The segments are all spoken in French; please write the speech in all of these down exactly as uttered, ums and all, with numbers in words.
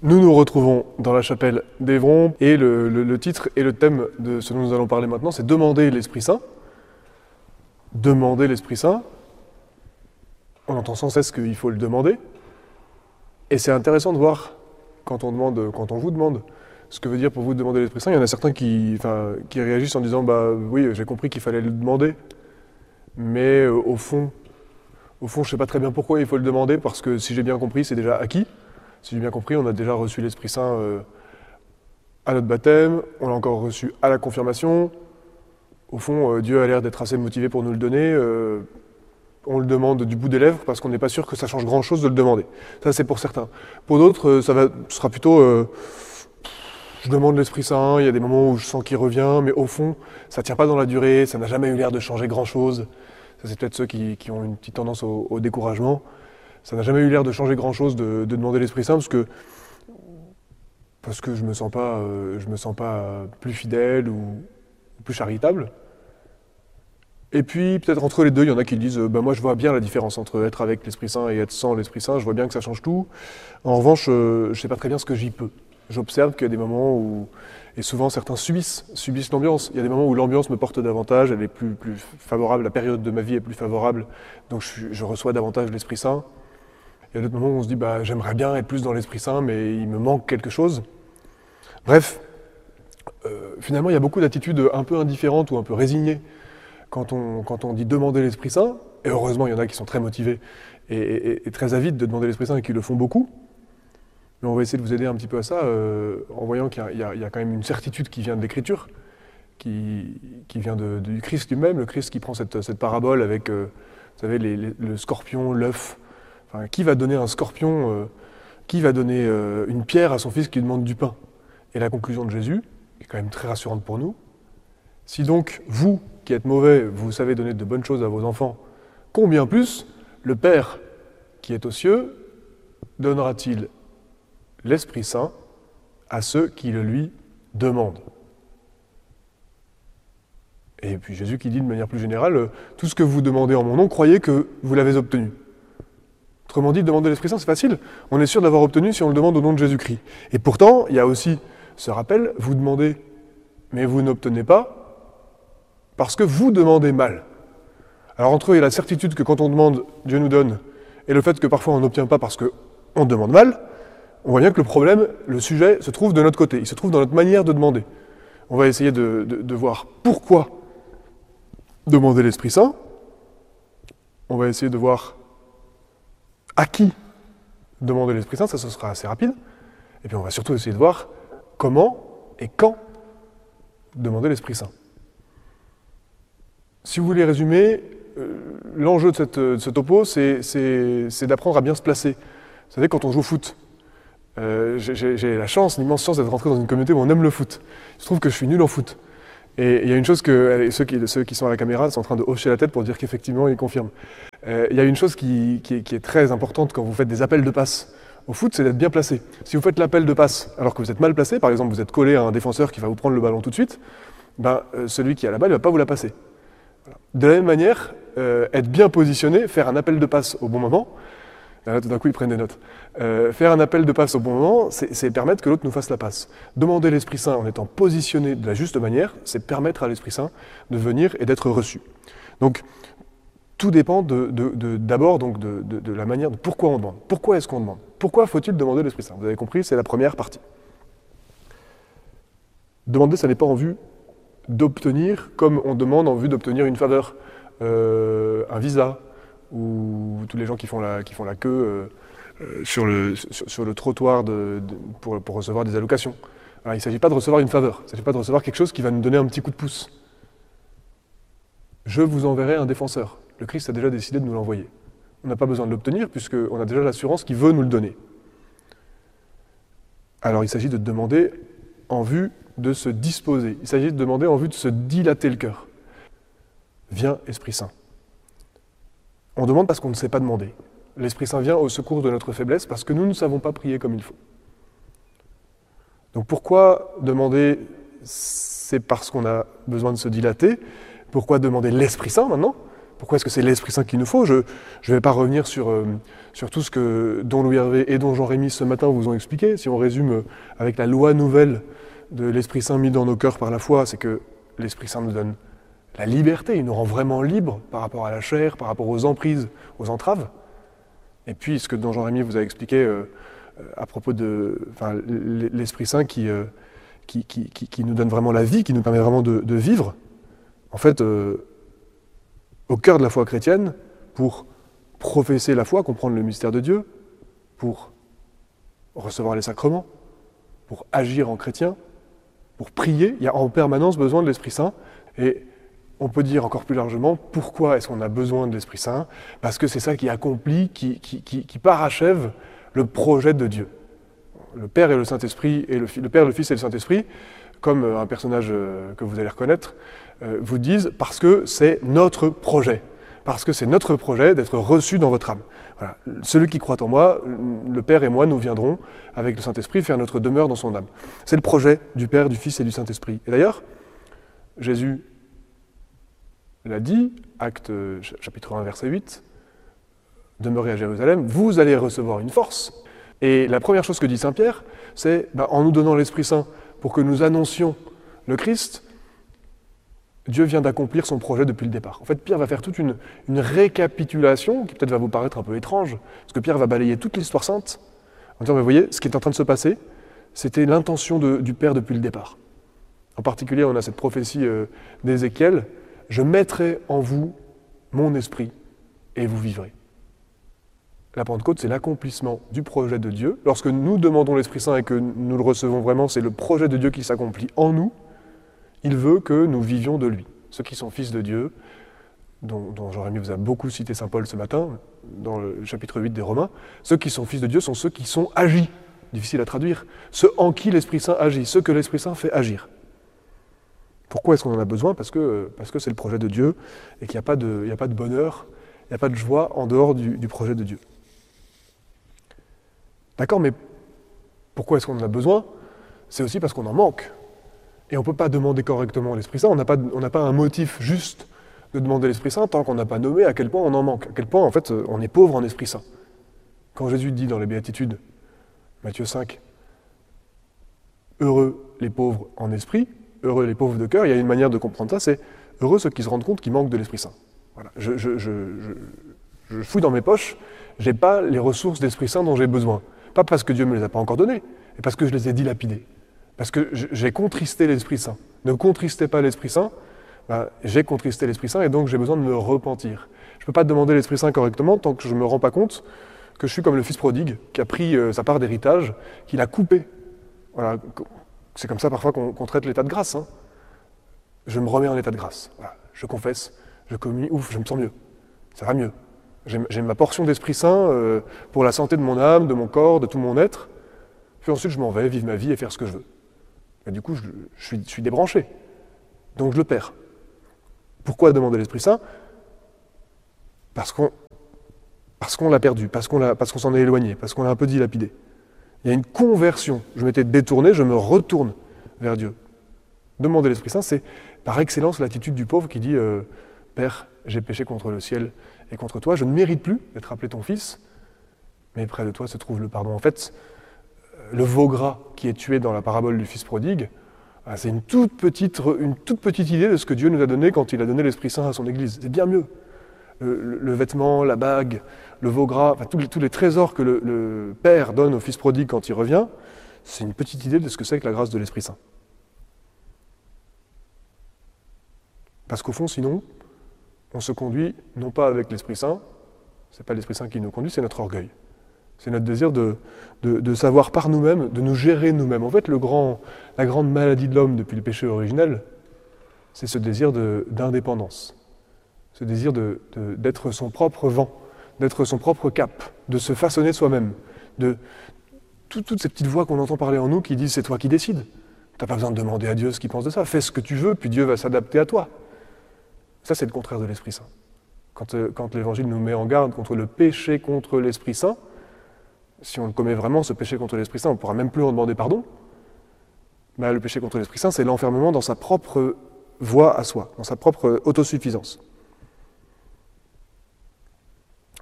Nous nous retrouvons dans la chapelle d'Évron et le, le, le titre et le thème de ce dont nous allons parler maintenant, c'est demander l'Esprit Saint. Demander l'Esprit Saint. On entend sans cesse qu'il faut le demander. Et c'est intéressant de voir, quand on, demande, quand on vous demande ce que veut dire pour vous demander l'Esprit Saint, il y en a certains qui, enfin, qui réagissent en disant bah, « oui, j'ai compris qu'il fallait le demander, mais euh, au fond, au fond, je ne sais pas très bien pourquoi il faut le demander, parce que si j'ai bien compris, c'est déjà acquis. Si j'ai bien compris, on a déjà reçu l'Esprit Saint euh, à notre baptême, on l'a encore reçu à la confirmation. Au fond, euh, Dieu a l'air d'être assez motivé pour nous le donner. Euh, on le demande du bout des lèvres parce qu'on n'est pas sûr que ça change grand-chose de le demander. Ça, c'est pour certains. Pour d'autres, euh, ça va, ce sera plutôt... Euh, je demande l'Esprit Saint, il y a des moments où je sens qu'il revient, mais au fond, ça ne tient pas dans la durée, ça n'a jamais eu l'air de changer grand-chose. Ça, c'est peut-être ceux qui, qui ont une petite tendance au, au découragement. Ça n'a jamais eu l'air de changer grand-chose de, de demander l'Esprit Saint parce que, parce que je ne me sens pas, euh, je me sens pas plus fidèle ou plus charitable. Et puis, peut-être entre les deux, il y en a qui disent euh, bah, « moi, je vois bien la différence entre être avec l'Esprit Saint et être sans l'Esprit Saint, je vois bien que ça change tout. En revanche, euh, je ne sais pas très bien ce que j'y peux. J'observe qu'il y a des moments où, et souvent certains subissent, subissent l'ambiance. Il y a des moments où l'ambiance me porte davantage, elle est plus, plus favorable, la période de ma vie est plus favorable, donc je, je reçois davantage l'Esprit Saint. Il y a d'autres moments où on se dit bah, « j'aimerais bien être plus dans l'Esprit Saint, mais il me manque quelque chose ». Bref, euh, finalement, il y a beaucoup d'attitudes un peu indifférentes ou un peu résignées quand on, quand on dit « demander l'Esprit Saint », et heureusement, il y en a qui sont très motivés et, et, et très avides de demander l'Esprit Saint et qui le font beaucoup. Mais on va essayer de vous aider un petit peu à ça, euh, en voyant qu'il y, y, y a quand même une certitude qui vient de l'Écriture, qui, qui vient de, du Christ lui-même, le Christ qui prend cette, cette parabole avec, euh, vous savez, les, les, le scorpion, l'œuf. Enfin, qui va donner un scorpion, euh, qui va donner euh, une pierre à son fils qui lui demande du pain? Et la conclusion de Jésus est quand même très rassurante pour nous. Si donc, vous, qui êtes mauvais, vous savez donner de bonnes choses à vos enfants, combien plus le Père qui est aux cieux donnera-t-il l'Esprit Saint à ceux qui le lui demandent. Et puis Jésus qui dit de manière plus générale, tout ce que vous demandez en mon nom, croyez que vous l'avez obtenu. Autrement dit, demander l'Esprit Saint, c'est facile. On est sûr d'avoir obtenu si on le demande au nom de Jésus-Christ. Et pourtant, il y a aussi ce rappel, vous demandez, mais vous n'obtenez pas, parce que vous demandez mal. Alors entre eux, il y a la certitude que quand on demande, Dieu nous donne, et le fait que parfois on n'obtient pas parce qu'on demande mal, on voit bien que le problème, le sujet, se trouve de notre côté, il se trouve dans notre manière de demander. On va essayer de, de, de voir pourquoi demander l'Esprit Saint. On va essayer de voir à qui demander l'Esprit Saint, ça ce sera assez rapide. Et puis on va surtout essayer de voir comment et quand demander l'Esprit Saint. Si vous voulez résumer, euh, l'enjeu de, cette, de ce topo, c'est, c'est, c'est d'apprendre à bien se placer. Vous savez, quand on joue au foot, Euh, j'ai, j'ai la chance, l'immense chance d'être rentré dans une communauté où on aime le foot. Je trouve que je suis nul en foot. Et il y a une chose que ceux qui, ceux qui sont à la caméra sont en train de hocher la tête pour dire qu'effectivement ils confirment. Euh, il y a une chose qui, qui, est, qui est très importante quand vous faites des appels de passe au foot, c'est d'être bien placé. Si vous faites l'appel de passe alors que vous êtes mal placé, par exemple vous êtes collé à un défenseur qui va vous prendre le ballon tout de suite, ben, euh, celui qui a la balle ne va pas vous la passer. Voilà. De la même manière, euh, être bien positionné, faire un appel de passe au bon moment, là, tout d'un coup, ils prennent des notes. Euh, faire un appel de passe au bon moment, c'est, c'est permettre que l'autre nous fasse la passe. Demander l'Esprit Saint en étant positionné de la juste manière, c'est permettre à l'Esprit Saint de venir et d'être reçu. Donc, tout dépend de, de, de, d'abord donc de, de, de la manière de pourquoi on demande. Pourquoi est-ce qu'on demande? Pourquoi faut-il demander l'Esprit Saint? Vous avez compris, c'est la première partie. Demander, ça n'est pas en vue d'obtenir, comme on demande en vue d'obtenir une faveur, euh, un visa, ou tous les gens qui font la, qui font la queue euh, sur, le, sur, sur le trottoir de, de, pour, pour recevoir des allocations. Alors, il ne s'agit pas de recevoir une faveur, il ne s'agit pas de recevoir quelque chose qui va nous donner un petit coup de pouce. Je vous enverrai un défenseur. Le Christ a déjà décidé de nous l'envoyer. On n'a pas besoin de l'obtenir puisqu'on a déjà l'assurance qu'il veut nous le donner. Alors il s'agit de demander en vue de se disposer. Il s'agit de demander en vue de se dilater le cœur. Viens, Esprit Saint. On demande parce qu'on ne sait pas demander. L'Esprit Saint vient au secours de notre faiblesse parce que nous ne savons pas prier comme il faut. Donc pourquoi demander? C'est parce qu'on a besoin de se dilater. Pourquoi demander l'Esprit Saint maintenant? Pourquoi est-ce que c'est l'Esprit Saint qu'il nous faut? Je ne vais pas revenir sur, euh, sur tout ce que Don Louis Hervé et Don Jean-Rémy ce matin vous ont expliqué. Si on résume euh, avec la loi nouvelle de l'Esprit Saint mis dans nos cœurs par la foi, c'est que l'Esprit Saint nous donne la liberté, il nous rend vraiment libres par rapport à la chair, par rapport aux emprises, aux entraves. Et puis ce que Don Jean-Rémy vous a expliqué euh, à propos de enfin, l'Esprit Saint qui, euh, qui, qui, qui, qui nous donne vraiment la vie, qui nous permet vraiment de, de vivre, en fait, euh, au cœur de la foi chrétienne, pour professer la foi, comprendre le mystère de Dieu, pour recevoir les sacrements, pour agir en chrétien, pour prier, il y a en permanence besoin de l'Esprit Saint. Et on peut dire encore plus largement, pourquoi est-ce qu'on a besoin de l'Esprit Saint? Parce que c'est ça qui accomplit, qui, qui, qui, qui parachève le projet de Dieu. Le Père et le Saint-Esprit, et le, le Père, le Fils et le Saint-Esprit, comme un personnage que vous allez reconnaître, vous disent parce que c'est notre projet. Parce que c'est notre projet d'être reçu dans votre âme. Voilà. Celui qui croit en moi, le Père et moi, nous viendrons avec le Saint-Esprit faire notre demeure dans son âme. C'est le projet du Père, du Fils et du Saint-Esprit. Et d'ailleurs, Jésus l'a dit, acte chapitre un, verset huit, « Demeurez à Jérusalem, vous allez recevoir une force. » Et la première chose que dit Saint Pierre, c'est bah, en nous donnant l'Esprit Saint pour que nous annoncions le Christ, Dieu vient d'accomplir son projet depuis le départ. En fait, Pierre va faire toute une, une récapitulation, qui peut-être va vous paraître un peu étrange, parce que Pierre va balayer toute l'histoire sainte, en disant, vous voyez, ce qui est en train de se passer, c'était l'intention de, du Père depuis le départ. En particulier, on a cette prophétie euh, d'Ézéchiel, « Je mettrai en vous mon esprit, et vous vivrez ». La Pentecôte, c'est l'accomplissement du projet de Dieu. Lorsque nous demandons l'Esprit Saint et que nous le recevons vraiment, c'est le projet de Dieu qui s'accomplit en nous. Il veut que nous vivions de lui. Ceux qui sont fils de Dieu, dont, dont Jean-Rémy vous a beaucoup cité saint Paul ce matin, dans le chapitre huit des Romains, ceux qui sont fils de Dieu sont ceux qui sont agis, difficile à traduire, ceux en qui l'Esprit Saint agit, ceux que l'Esprit Saint fait agir. Pourquoi est-ce qu'on en a besoin? Parce que parce que c'est le projet de Dieu et qu'il n'y a pas de, il n'y a pas de bonheur, il n'y a pas de joie en dehors du, du projet de Dieu. D'accord, mais pourquoi est-ce qu'on en a besoin? C'est aussi parce qu'on en manque. Et on ne peut pas demander correctement l'Esprit Saint, on n'a pas, on n'a pas un motif juste de demander l'Esprit Saint tant qu'on n'a pas nommé à quel point on en manque, à quel point en fait on est pauvre en Esprit Saint. Quand Jésus dit dans les Béatitudes, Matthieu cinq, « Heureux les pauvres en esprit », heureux les pauvres de cœur, il y a une manière de comprendre ça, c'est heureux ceux qui se rendent compte qu'ils manquent de l'Esprit Saint. Voilà. Je, je, je, je, je fouille dans mes poches, je n'ai pas les ressources d'Esprit Saint dont j'ai besoin. Pas parce que Dieu ne me les a pas encore données, mais parce que je les ai dilapidées. Parce que j'ai contristé l'Esprit Saint. Ne contristez pas l'Esprit Saint, ben, j'ai contristé l'Esprit Saint et donc j'ai besoin de me repentir. Je ne peux pas demander l'Esprit Saint correctement tant que je ne me rends pas compte que je suis comme le fils prodigue qui a pris euh, sa part d'héritage, qu'il a coupé. Voilà. C'est comme ça parfois qu'on qu'on traite l'état de grâce. Hein. Je me remets en état de grâce. Voilà. Je confesse, je communie, ouf, je me sens mieux. Ça va mieux. J'ai ma portion d'Esprit Saint euh, pour la santé de mon âme, de mon corps, de tout mon être. Puis ensuite, je m'en vais, vivre ma vie et faire ce que je veux. Et du coup, je, je, suis, je suis débranché. Donc je le perds. Pourquoi demander l'Esprit Saint? Parce qu'on parce qu'on l'a perdu, parce qu'on l'a, parce qu'on s'en est éloigné, parce qu'on l'a un peu dilapidé. Il y a une conversion. Je m'étais détourné, je me retourne vers Dieu. Demander l'Esprit Saint, c'est par excellence l'attitude du pauvre qui dit euh, « Père, j'ai péché contre le ciel et contre toi, je ne mérite plus d'être appelé ton fils, mais près de toi se trouve le pardon. » En fait, le veau gras qui est tué dans la parabole du fils prodigue, c'est une toute petite, une toute petite idée de ce que Dieu nous a donné quand il a donné l'Esprit Saint à son Église. C'est bien mieux. Le, le, le vêtement, la bague, le veau gras, enfin, tous, les, tous les trésors que le, le Père donne au fils prodigue quand il revient, c'est une petite idée de ce que c'est que la grâce de l'Esprit Saint. Parce qu'au fond, sinon, on se conduit non pas avec l'Esprit Saint, c'est pas l'Esprit Saint qui nous conduit, c'est notre orgueil. C'est notre désir de, de, de savoir par nous-mêmes, de nous gérer nous-mêmes. En fait, le grand, la grande maladie de l'homme depuis le péché originel, c'est ce désir de, d'indépendance. Ce désir de, de, d'être son propre vent, d'être son propre cap, de se façonner soi-même. De tout, toutes ces petites voix qu'on entend parler en nous qui disent « c'est toi qui décides ». Tu n'as pas besoin de demander à Dieu ce qu'il pense de ça. Fais ce que tu veux, puis Dieu va s'adapter à toi. Ça, c'est le contraire de l'Esprit Saint. Quand, euh, quand l'Évangile nous met en garde contre le péché contre l'Esprit Saint, si on le commet vraiment, ce péché contre l'Esprit Saint, on ne pourra même plus en demander pardon. Ben, le péché contre l'Esprit Saint, c'est l'enfermement dans sa propre voie à soi, dans sa propre autosuffisance.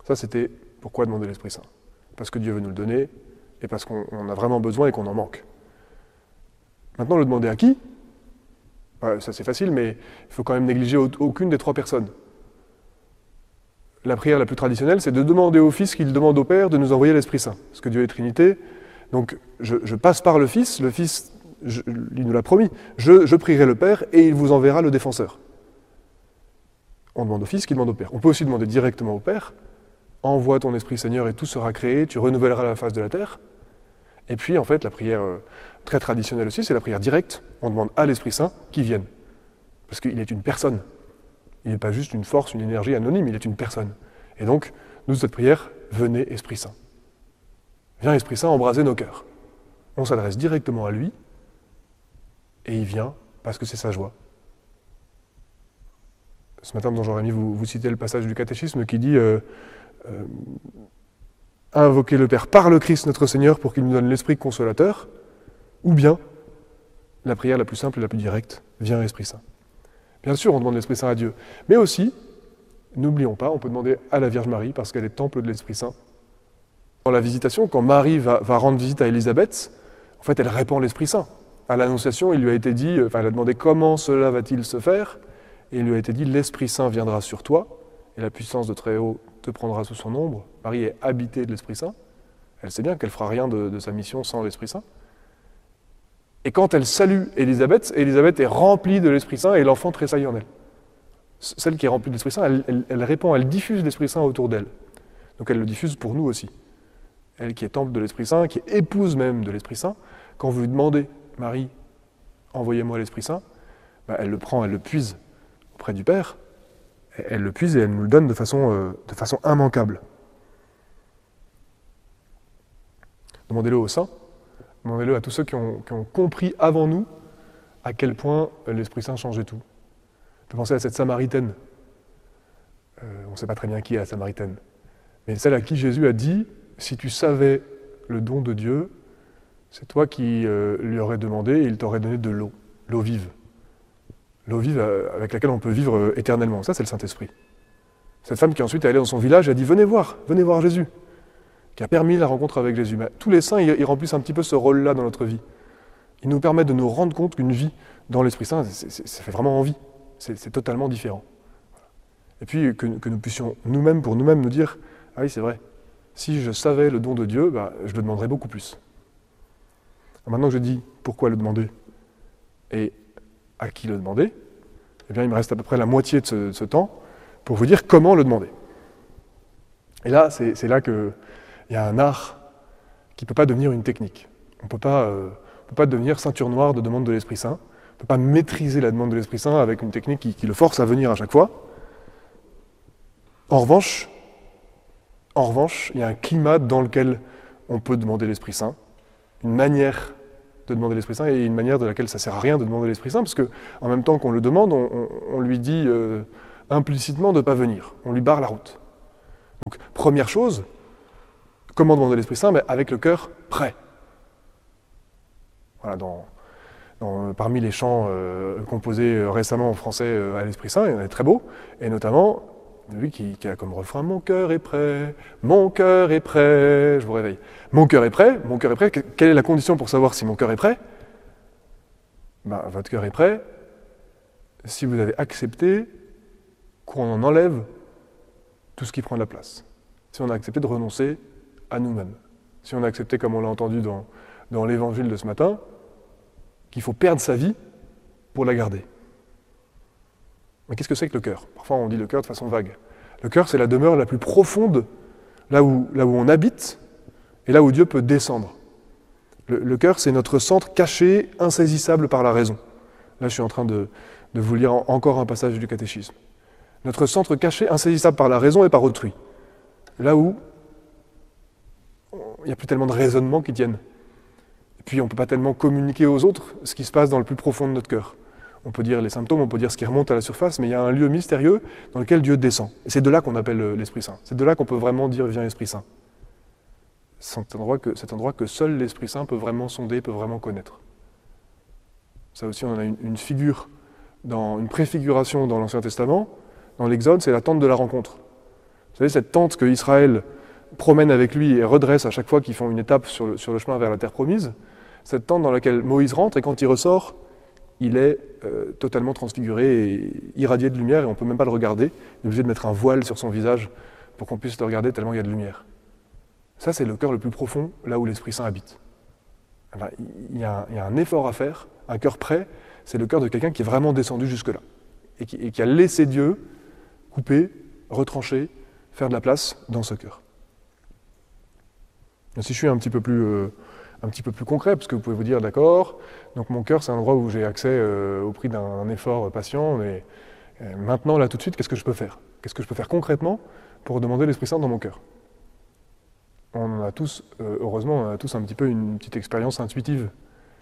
Ça, c'était pourquoi demander l'Esprit Saint. Parce que Dieu veut nous le donner, et parce qu'on en a vraiment besoin et qu'on en manque. Maintenant, le demander à qui ? Ouais, ça c'est facile, mais il faut quand même négliger aucune des trois personnes. La prière la plus traditionnelle, c'est de demander au Fils qu'il demande au Père de nous envoyer l'Esprit Saint. Parce que Dieu est Trinité. Donc, je, je passe par le Fils, le Fils, je, il nous l'a promis. Je, je prierai le Père et il vous enverra le défenseur. On demande au Fils qu'il demande au Père. On peut aussi demander directement au Père. Envoie ton Esprit Seigneur et tout sera créé, tu renouvelleras la face de la terre. Et puis, en fait, la prière euh, très traditionnelle aussi, c'est la prière directe. On demande à l'Esprit Saint qu'il vienne. Parce qu'il est une personne. Il n'est pas juste une force, une énergie anonyme, il est une personne. Et donc, nous, cette prière, venez Esprit Saint. Viens Esprit Saint embraser nos cœurs. On s'adresse directement à lui, et il vient parce que c'est sa joie. Ce matin, dans Jean-Rémy, vous, vous citez le passage du catéchisme qui dit euh, euh, « Invoquer le Père par le Christ notre Seigneur pour qu'il nous donne l'Esprit consolateur », ou bien la prière la plus simple et la plus directe, « Viens Esprit Saint ». Bien sûr, on demande l'Esprit Saint à Dieu, mais aussi, n'oublions pas, on peut demander à la Vierge Marie parce qu'elle est temple de l'Esprit Saint. Dans la visitation, quand Marie va, va rendre visite à Élisabeth, en fait, elle répand l'Esprit Saint. À l'Annonciation, il lui a été dit, enfin, elle a demandé comment cela va-t-il se faire, et il lui a été dit, l'Esprit Saint viendra sur toi, et la puissance de Très-Haut te prendra sous son ombre. Marie est habitée de l'Esprit Saint. Elle sait bien qu'elle fera rien de, de sa mission sans l'Esprit Saint. Et quand elle salue Élisabeth, Élisabeth est remplie de l'Esprit Saint et l'enfant tressaille en elle. Celle qui est remplie de l'Esprit Saint, elle, elle, elle répand, elle diffuse l'Esprit Saint autour d'elle. Donc elle le diffuse pour nous aussi. Elle qui est temple de l'Esprit Saint, qui est épouse même de l'Esprit Saint, quand vous lui demandez, Marie, envoyez-moi l'Esprit Saint, bah, elle le prend, elle le puise auprès du Père, elle le puise et elle nous le donne de façon, euh, de façon immanquable. Demandez-le aux saints, demandez-le à tous ceux qui ont, qui ont compris avant nous à quel point l'Esprit Saint changeait tout. On peut penser à cette Samaritaine. Euh, on ne sait pas très bien qui est la Samaritaine, mais celle à qui Jésus a dit « Si tu savais le don de Dieu, c'est toi qui euh, lui aurais demandé et il t'aurait donné de l'eau, l'eau vive. » L'eau vive avec laquelle on peut vivre éternellement. Ça, c'est le Saint-Esprit. Cette femme qui ensuite est allée dans son village et a dit « Venez voir, venez voir Jésus », qui a permis la rencontre avec Jésus. Mais tous les saints, ils remplissent un petit peu ce rôle-là dans notre vie. Ils nous permettent de nous rendre compte qu'une vie dans l'Esprit Saint, c'est, c'est, ça fait vraiment envie. C'est, c'est totalement différent. Et puis que, que nous puissions nous-mêmes, pour nous-mêmes, nous dire « Ah oui, c'est vrai, si je savais le don de Dieu, bah, je le demanderais beaucoup plus. » Maintenant que je dis pourquoi le demander et à qui le demander, eh bien, il me reste à peu près la moitié de ce, de ce temps pour vous dire comment le demander. Et là, c'est, c'est là qu'il y a un art qui ne peut pas devenir une technique. On ne peut pas, euh, peut pas devenir ceinture noire de demande de l'Esprit Saint. On ne peut pas maîtriser la demande de l'Esprit Saint avec une technique qui, qui le force à venir à chaque fois. En revanche, en revanche, il y a un climat dans lequel on peut demander l'Esprit Saint, une manière de demander l'Esprit Saint et une manière de laquelle ça ne sert à rien de demander l'Esprit Saint, parce qu'en même temps qu'on le demande, on, on, on lui dit euh, implicitement de ne pas venir. On lui barre la route. Donc, première chose, comment demander l'Esprit Saint ? Mais avec le cœur prêt. Voilà, dans, dans, parmi les chants euh, composés récemment en français euh, à l'Esprit Saint, il y en a des très beaux, et notamment lui qui, qui a comme refrain « Mon cœur est prêt, mon cœur est prêt », je vous réveille. Mon cœur est prêt, mon cœur est prêt, quelle est la condition pour savoir si mon cœur est prêt ? Ben, votre cœur est prêt si vous avez accepté qu'on en enlève tout ce qui prend de la place. Si on a accepté de renoncer à nous-mêmes. Si on a accepté, comme on l'a entendu dans, dans l'évangile de ce matin, qu'il faut perdre sa vie pour la garder. Mais qu'est-ce que c'est que le cœur ? Parfois on dit le cœur de façon vague. Le cœur, c'est la demeure la plus profonde, là où, là où on habite, et là où Dieu peut descendre. Le, le cœur, c'est notre centre caché, insaisissable par la raison. Là, je suis en train de, de vous lire en, encore un passage du catéchisme. Notre centre caché, insaisissable par la raison et par autrui. Là où il n'y a plus tellement de raisonnements qui tiennent. Et puis, on ne peut pas tellement communiquer aux autres ce qui se passe dans le plus profond de notre cœur. On peut dire les symptômes, on peut dire ce qui remonte à la surface, mais il y a un lieu mystérieux dans lequel Dieu descend. Et c'est de là qu'on appelle l'Esprit Saint. C'est de là qu'on peut vraiment dire « Viens Esprit Saint ». Cet endroit que, cet endroit que seul l'Esprit Saint peut vraiment sonder, peut vraiment connaître. Ça aussi, on a une, une figure, dans, une préfiguration dans l'Ancien Testament. Dans l'Exode, c'est la tente de la rencontre. savez, cette tente que Israël promène avec lui et redresse à chaque fois qu'ils font une étape sur le, sur le chemin vers la terre promise, cette tente dans laquelle Moïse rentre et quand il ressort, il est euh, totalement transfiguré et irradié de lumière et on ne peut même pas le regarder. Il est obligé de mettre un voile sur son visage pour qu'on puisse le regarder tellement il y a de lumière. Ça, c'est le cœur le plus profond, là où l'Esprit Saint habite. Enfin, il, y a un, il y a un effort à faire, un cœur prêt, c'est le cœur de quelqu'un qui est vraiment descendu jusque-là et qui, et qui a laissé Dieu couper, retrancher, faire de la place dans ce cœur. Et si je suis un petit peu plus, euh, un petit peu plus concret, parce que vous pouvez vous dire, d'accord, donc mon cœur c'est un endroit où j'ai accès euh, au prix d'un effort patient, mais euh, maintenant, là, tout de suite, qu'est-ce que je peux faire? Qu'est-ce que je peux faire concrètement pour demander l'Esprit Saint dans mon cœur? On a tous, euh, heureusement, on a tous un petit peu une petite expérience intuitive.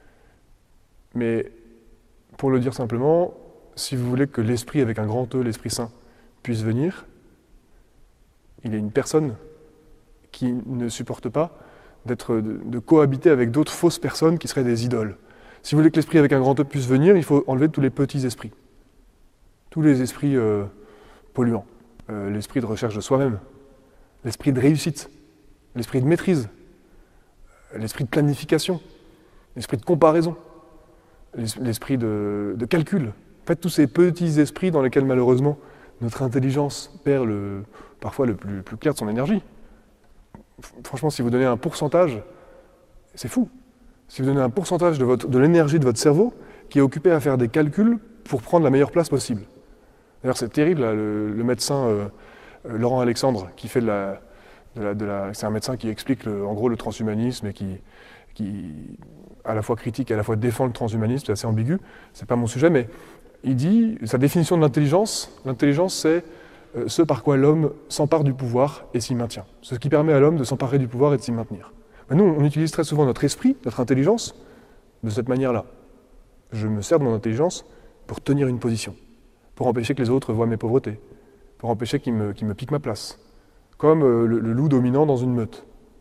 Mais pour le dire simplement, si vous voulez que l'Esprit avec un grand E, l'Esprit Saint, puisse venir, il y a une personne qui ne supporte pas d'être, de, de cohabiter avec d'autres fausses personnes qui seraient des idoles. Si vous voulez que l'Esprit avec un grand E puisse venir, il faut enlever tous les petits esprits. Tous les esprits euh, polluants. Euh, l'esprit de recherche de soi-même, l'esprit de réussite, l'esprit de maîtrise, l'esprit de planification, l'esprit de comparaison, l'esprit de, de calcul. En fait, tous ces petits esprits dans lesquels, malheureusement, notre intelligence perd le, parfois le plus, le plus clair de son énergie. Franchement, si vous donnez un pourcentage, c'est fou. Si vous donnez un pourcentage de, votre, de l'énergie de votre cerveau qui est occupé à faire des calculs pour prendre la meilleure place possible. D'ailleurs, c'est terrible, là, le, le médecin euh, euh, Laurent Alexandre, qui fait de la... De la, de la c'est un médecin qui explique, le, en gros, le transhumanisme et qui, qui, à la fois critique et à la fois défend le transhumanisme, c'est assez ambigu, c'est pas mon sujet, mais il dit, sa définition de l'intelligence, l'intelligence c'est euh, ce par quoi l'homme s'empare du pouvoir et s'y maintient. Ce qui permet à l'homme de s'emparer du pouvoir et de s'y maintenir. Mais nous, on utilise très souvent notre esprit, notre intelligence, de cette manière-là. Je me sers de mon intelligence pour tenir une position, pour empêcher que les autres voient mes pauvretés, pour empêcher qu'ils me, qu'ils me piquent ma place, comme euh, le, le loup dominant dans une meute.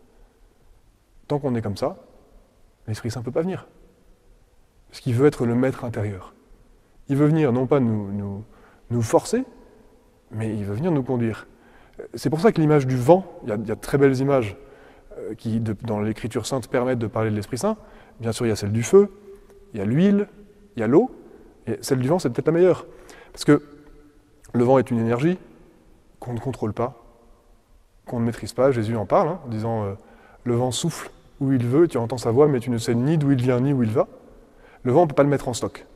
Tant qu'on est comme ça, l'Esprit Saint ne peut pas venir. Parce qu'il veut être le maître intérieur. Il veut venir non pas nous, nous, nous forcer, mais il veut venir nous conduire. C'est pour ça que l'image du vent, il y a, il y a de très belles images euh, qui, de, dans l'Écriture sainte, permettent de parler de l'Esprit Saint. Bien sûr, il y a celle du feu, il y a l'huile, il y a l'eau, et celle du vent, c'est peut-être la meilleure. Parce que le vent est une énergie qu'on ne contrôle pas, qu'on ne maîtrise pas. Jésus en parle, hein, en disant euh, « Le vent souffle où il veut, tu entends sa voix, mais tu ne sais ni d'où il vient, ni où il va. » Le vent, on ne peut pas le mettre en stock.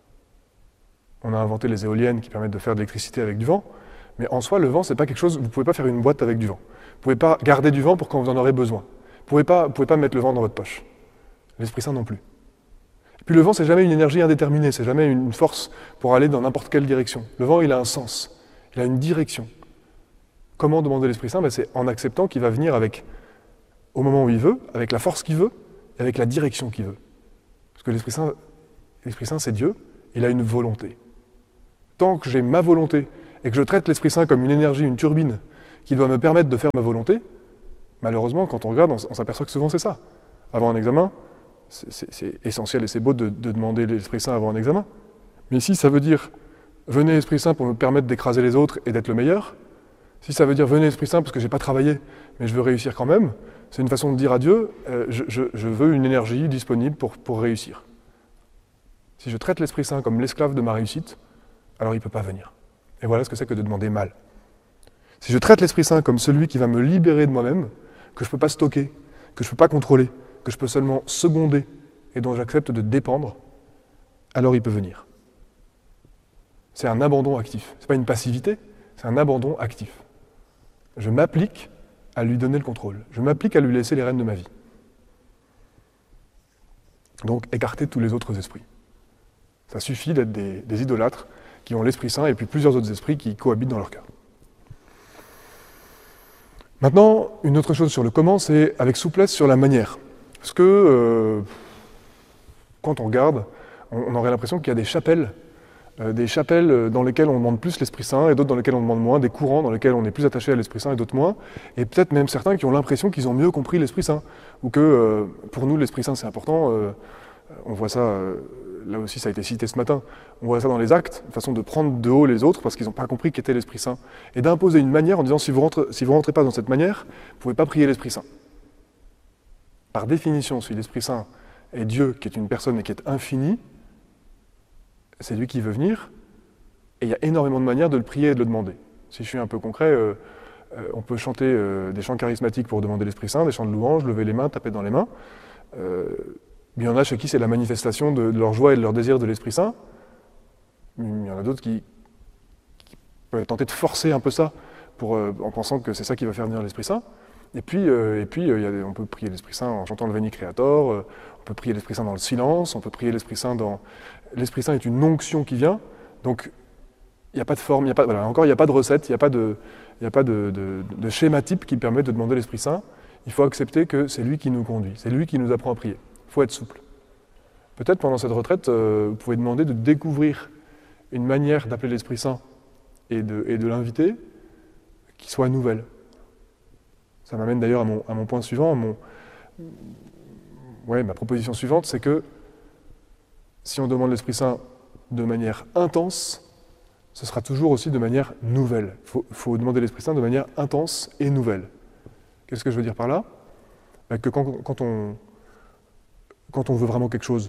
On a inventé les éoliennes qui permettent de faire de l'électricité avec du vent, mais en soi, le vent, c'est pas quelque chose... Vous ne pouvez pas faire une boîte avec du vent. Vous ne pouvez pas garder du vent pour quand vous en aurez besoin. Vous ne pouvez pas, vous pouvez pas mettre le vent dans votre poche. L'Esprit Saint non plus. Et puis le vent, c'est jamais une énergie indéterminée, c'est jamais une force pour aller dans n'importe quelle direction. Le vent, il a un sens, il a une direction. Comment demander l'Esprit Saint? Ben, c'est en acceptant qu'il va venir avec, au moment où il veut, avec la force qu'il veut, et avec la direction qu'il veut. Parce que l'Esprit Saint, l'Esprit Saint, c'est Dieu, il a une volonté. Tant que j'ai ma volonté, et que je traite l'Esprit Saint comme une énergie, une turbine, qui doit me permettre de faire ma volonté, malheureusement, quand on regarde, on, on s'aperçoit que souvent c'est ça. Avant un examen, c'est, c'est, c'est essentiel et c'est beau de, de demander l'Esprit Saint avant un examen. Mais si ça veut dire « Venez Esprit Saint pour me permettre d'écraser les autres et d'être le meilleur », si ça veut dire « Venez Esprit Saint parce que j'ai pas travaillé, mais je veux réussir quand même », c'est une façon de dire à Dieu euh, je, je, je veux une énergie disponible pour, pour réussir. Si je traite l'Esprit Saint comme l'esclave de ma réussite, alors il ne peut pas venir. Et voilà ce que c'est que de demander mal. Si je traite l'Esprit Saint comme celui qui va me libérer de moi-même, que je ne peux pas stocker, que je ne peux pas contrôler, que je peux seulement seconder et dont j'accepte de dépendre, alors il peut venir. C'est un abandon actif. Ce n'est pas une passivité, c'est un abandon actif. Je m'applique à lui donner le contrôle. Je m'applique à lui laisser les rênes de ma vie. Donc, écarter tous les autres esprits. Ça suffit d'être des, des idolâtres qui ont l'Esprit Saint et puis plusieurs autres esprits qui cohabitent dans leur cœur. Maintenant, une autre chose sur le comment, c'est avec souplesse sur la manière. Parce que, euh, quand on regarde, on, on aurait l'impression qu'il y a des chapelles, euh, des chapelles dans lesquelles on demande plus l'Esprit Saint et d'autres dans lesquelles on demande moins, des courants dans lesquels on est plus attaché à l'Esprit Saint et d'autres moins, et peut-être même certains qui ont l'impression qu'ils ont mieux compris l'Esprit Saint, ou que euh, pour nous l'Esprit Saint c'est important, euh, on voit ça, euh, là aussi ça a été cité ce matin, on voit ça dans les actes, une façon de prendre de haut les autres parce qu'ils n'ont pas compris qu'était l'Esprit Saint, et d'imposer une manière en disant si vous rentrez, si vous rentrez pas dans cette manière, vous ne pouvez pas prier l'Esprit Saint. Par définition, si l'Esprit Saint est Dieu, qui est une personne et qui est infini, c'est lui qui veut venir, et il y a énormément de manières de le prier et de le demander. Si je suis un peu concret, euh, euh, on peut chanter euh, des chants charismatiques pour demander l'Esprit Saint, des chants de louange, lever les mains, taper dans les mains. Euh, il y en a chez qui c'est la manifestation de, de leur joie et de leur désir de l'Esprit Saint. Il y en a d'autres qui, qui peuvent tenter de forcer un peu ça pour, euh, en pensant que c'est ça qui va faire venir l'Esprit Saint. Et puis, euh, et puis euh, y a des, on peut prier l'Esprit Saint en chantant le Veni Creator, euh, on peut prier l'Esprit Saint dans le silence, on peut prier l'Esprit Saint dans... L'Esprit Saint est une onction qui vient, donc il n'y a pas de forme, y a pas, voilà, encore il n'y a pas de recette, il n'y a pas, de, y a pas de, de, de schéma type qui permet de demander l'Esprit Saint. Il faut accepter que c'est lui qui nous conduit, c'est lui qui nous apprend à prier. Il faut être souple. Peut-être pendant cette retraite, euh, vous pouvez demander de découvrir une manière d'appeler l'Esprit Saint et de, et de l'inviter qui soit nouvelle. Ça m'amène d'ailleurs à mon, à mon point suivant, à mon, ouais, ma proposition suivante, c'est que si on demande l'Esprit Saint de manière intense, ce sera toujours aussi de manière nouvelle. Il faut, faut demander l'Esprit Saint de manière intense et nouvelle. Qu'est-ce que je veux dire par là ? Ben que quand, quand, on, quand on veut vraiment quelque chose,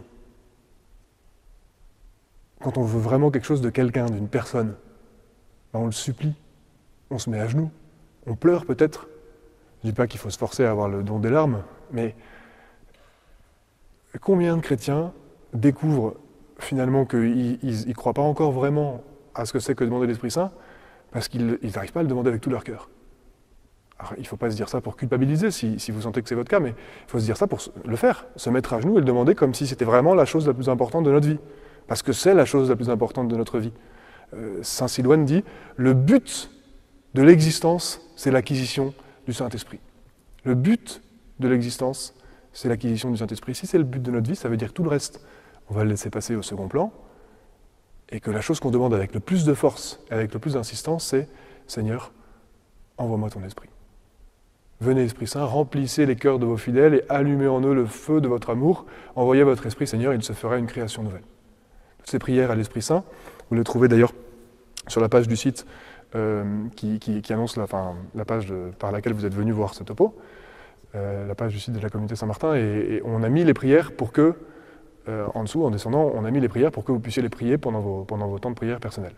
quand on veut vraiment quelque chose de quelqu'un, d'une personne, ben on le supplie, on se met à genoux, on pleure peut-être. Je ne dis pas qu'il faut se forcer à avoir le don des larmes, mais combien de chrétiens découvrent finalement qu'ils ne croient pas encore vraiment à ce que c'est que demander l'Esprit Saint, parce qu'ils n'arrivent pas à le demander avec tout leur cœur. Alors, il ne faut pas se dire ça pour culpabiliser, si, si vous sentez que c'est votre cas, mais il faut se dire ça pour le faire, se mettre à genoux et le demander comme si c'était vraiment la chose la plus importante de notre vie, parce que c'est la chose la plus importante de notre vie. Euh, Saint Silouane dit, le but de l'existence, c'est l'acquisition du Saint-Esprit. Le but de l'existence, c'est l'acquisition du Saint-Esprit. Si c'est le but de notre vie, ça veut dire que tout le reste, on va le laisser passer au second plan, et que la chose qu'on demande avec le plus de force et avec le plus d'insistance, c'est « Seigneur, envoie-moi ton Esprit. Venez, Esprit Saint, remplissez les cœurs de vos fidèles et allumez en eux le feu de votre amour. Envoyez votre Esprit, Seigneur, il se fera une création nouvelle. » Toutes ces prières à l'Esprit Saint, vous les trouvez d'ailleurs sur la page du site euh, qui, qui, qui annonce la, enfin, la page de, par laquelle vous êtes venu voir ce topo, euh, la page du site de la communauté Saint-Martin, et, et on a mis les prières pour que, euh, en dessous, en descendant, on a mis les prières pour que vous puissiez les prier pendant vos, pendant vos temps de prière personnels.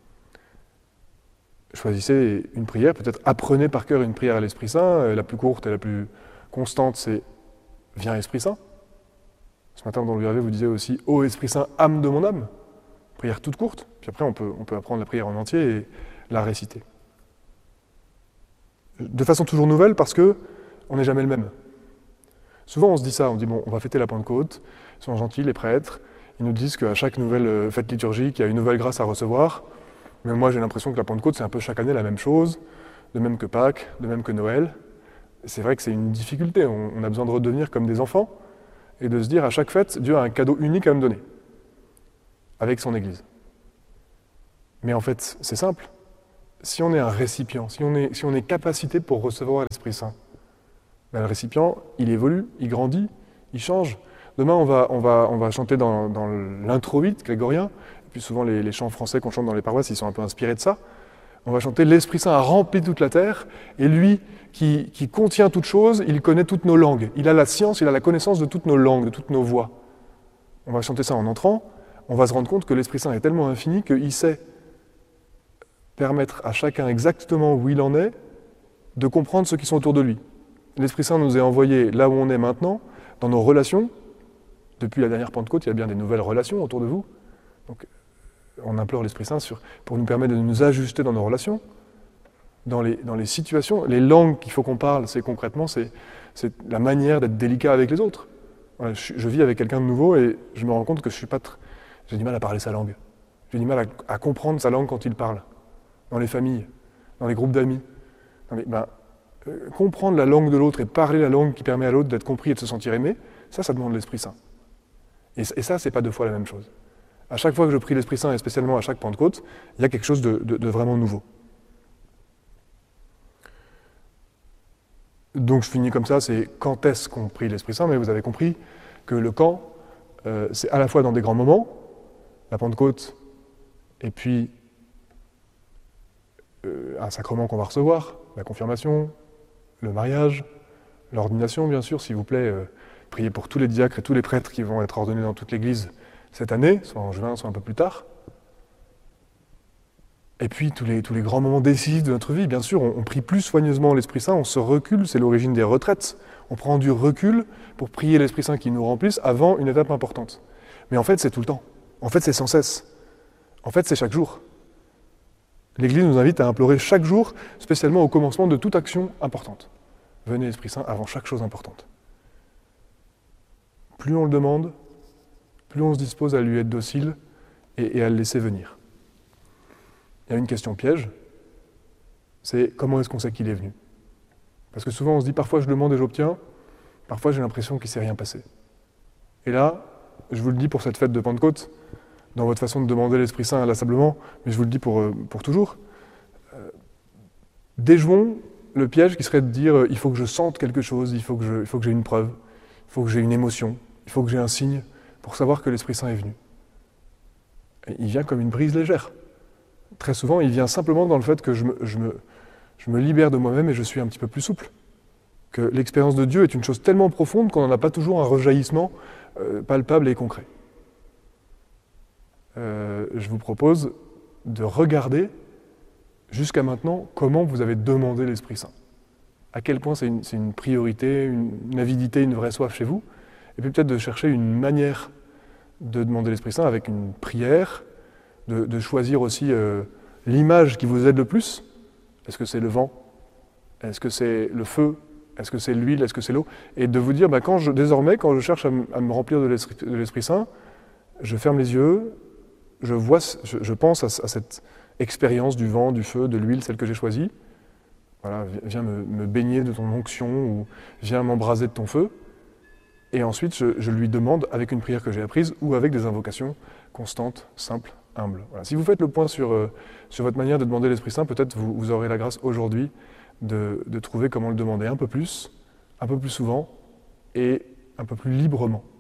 Choisissez une prière, peut-être apprenez par cœur une prière à l'Esprit Saint, la plus courte et la plus constante, c'est « Viens Esprit Saint ». Ce matin, dans le Vervet, vous disiez aussi « Ô Esprit Saint, âme de mon âme ». Prière toute courte, puis après on peut, on peut apprendre la prière en entier et la réciter. De façon toujours nouvelle, parce que on n'est jamais le même. Souvent on se dit ça, on dit bon, on va fêter la Pentecôte, ils sont gentils, les prêtres, ils nous disent qu'à chaque nouvelle fête liturgique, il y a une nouvelle grâce à recevoir. Mais moi j'ai l'impression que la Pentecôte c'est un peu chaque année la même chose, de même que Pâques, de même que Noël. Et c'est vrai que c'est une difficulté, on, on a besoin de redevenir comme des enfants et de se dire à chaque fête, Dieu a un cadeau unique à me donner, avec son Église. Mais en fait, c'est simple. Si on est un récipient, si on est, si on est capacité pour recevoir l'Esprit Saint, ben le récipient, il évolue, il grandit, il change. Demain, on va, on va, on va chanter dans, dans l'introïte grégorien, et puis souvent les, les chants français qu'on chante dans les paroisses, ils sont un peu inspirés de ça. On va chanter « L'Esprit Saint a rempli toute la terre », et lui, qui, qui contient toutes choses, il connaît toutes nos langues. Il a la science, il a la connaissance de toutes nos langues, de toutes nos voix. On va chanter ça en entrant, on va se rendre compte que l'Esprit Saint est tellement infini qu'il sait permettre à chacun exactement où il en est de comprendre ceux qui sont autour de lui. L'Esprit Saint nous est envoyé là où on est maintenant, dans nos relations. Depuis la dernière Pentecôte, il y a bien des nouvelles relations autour de vous. Donc, on implore l'Esprit Saint sur, pour nous permettre de nous ajuster dans nos relations, dans les, dans les situations. Les langues qu'il faut qu'on parle, c'est concrètement, c'est, c'est la manière d'être délicat avec les autres. Voilà, je, je vis avec quelqu'un de nouveau et je me rends compte que je suis pas tr... j'ai du mal à parler sa langue. J'ai du mal à, à comprendre sa langue quand il parle. Dans les familles, dans les groupes d'amis. Non mais, ben, euh, comprendre la langue de l'autre et parler la langue qui permet à l'autre d'être compris et de se sentir aimé, ça, ça demande l'Esprit Saint. Et, et ça, c'est pas deux fois la même chose. À chaque fois que je prie l'Esprit Saint, et spécialement à chaque Pentecôte, il y a quelque chose de, de, de vraiment nouveau. Donc je finis comme ça, c'est quand est-ce qu'on prie l'Esprit Saint, mais vous avez compris que le quand, euh, c'est à la fois dans des grands moments, la Pentecôte, et puis euh, un sacrement qu'on va recevoir, la confirmation, le mariage, l'ordination, bien sûr, s'il vous plaît, euh, priez pour tous les diacres et tous les prêtres qui vont être ordonnés dans toute l'Église cette année, soit en juin, soit un peu plus tard. Et puis tous les, tous les grands moments décisifs de notre vie, bien sûr, on, on prie plus soigneusement l'Esprit Saint, on se recule, c'est l'origine des retraites. On prend du recul pour prier l'Esprit Saint qui nous remplisse avant une étape importante. Mais en fait, c'est tout le temps. En fait, c'est sans cesse. En fait, c'est chaque jour. L'Église nous invite à implorer chaque jour, spécialement au commencement de toute action importante. Venez l'Esprit Saint avant chaque chose importante. Plus on le demande, plus on se dispose à lui être docile et, et à le laisser venir. Il y a une question piège, c'est comment est-ce qu'on sait qu'il est venu? Parce que souvent on se dit, parfois je demande et j'obtiens, parfois j'ai l'impression qu'il ne s'est rien passé. Et là, je vous le dis pour cette fête de Pentecôte, dans votre façon de demander l'Esprit Saint inlassablement, mais je vous le dis pour, pour toujours, euh, déjouons le piège qui serait de dire, euh, il faut que je sente quelque chose, il faut que je, il faut que j'ai une preuve, il faut que j'ai une émotion, il faut que j'ai un signe pour savoir que l'Esprit Saint est venu. Et il vient comme une brise légère. Très souvent, il vient simplement dans le fait que je me, je me, je me libère de moi-même et je suis un petit peu plus souple. Que l'expérience de Dieu est une chose tellement profonde qu'on n'en a pas toujours un rejaillissement euh, palpable et concret. Euh, je vous propose de regarder jusqu'à maintenant comment vous avez demandé l'Esprit Saint. À quel point c'est une, c'est une priorité, une, une avidité, une vraie soif chez vous. Et puis peut-être de chercher une manière de demander l'Esprit Saint avec une prière, de, de choisir aussi euh, l'image qui vous aide le plus. Est-ce que c'est le vent? Est-ce que c'est le feu? Est-ce que c'est l'huile? Est-ce que c'est l'eau? Et de vous dire, bah, quand je, désormais, quand je cherche à, m- à me remplir de l'Esprit, de l'Esprit Saint, je ferme les yeux, je, vois, je, je pense à, à cette expérience du vent, du feu, de l'huile, celle que j'ai choisie. Voilà, viens me, me baigner de ton onction ou viens m'embraser de ton feu. Et ensuite, je, je lui demande, avec une prière que j'ai apprise, ou avec des invocations constantes, simples, humbles. Voilà. Si vous faites le point sur, euh, sur votre manière de demander l'Esprit Saint, peut-être vous, vous aurez la grâce aujourd'hui de, de trouver comment le demander un peu plus, un peu plus souvent, et un peu plus librement.